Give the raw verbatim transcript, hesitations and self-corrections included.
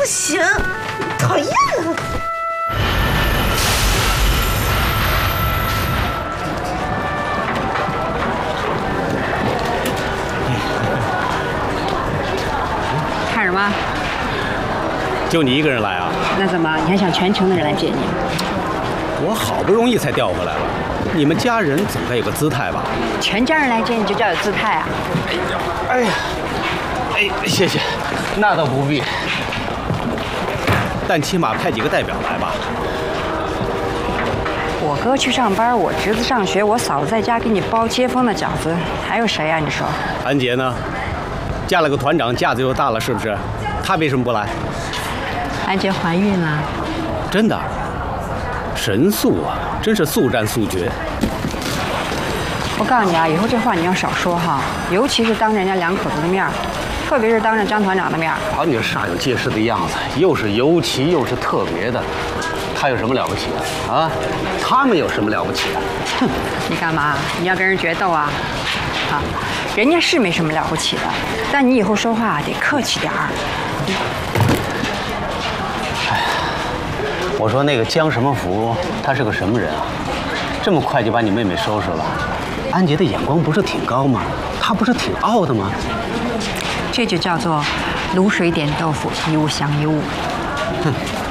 行，讨厌了。 看什么？ 就你一个人来啊？ 那怎么？你还想全城的人来接你？ 我好不容易才调回来了，你们家人总该有个姿态吧？ 全家人来接你就叫有姿态啊？ 哎呀，哎，谢谢，那倒不必，但起码派几个代表来吧。 我哥去上班，我侄子上学，我嫂子在家给你包接风的饺子，还有谁呀、啊？你说？ 安杰呢？嫁了个团长，架子又大了，是不是？她为什么不来？ 安杰怀孕了。 真的？神速啊，真是速战速决。 我告诉你啊，以后这话你要少说哈，尤其是当着人家两口子的面儿，特别是当着张团长的面儿。 好，你这煞有介事的样子，又是尤其又是特别的，他有什么了不起的啊？他们有什么了不起的？哼！ 你干嘛？你要跟人决斗啊？啊，人家是没什么了不起的，但你以后说话得客气点儿。 哎，我说那个江什么福，他是个什么人啊？这么快就把你妹妹收拾了？安杰的眼光不是挺高吗？他不是挺傲的吗？ 这就叫做卤水点豆腐，一物降一物。 哼。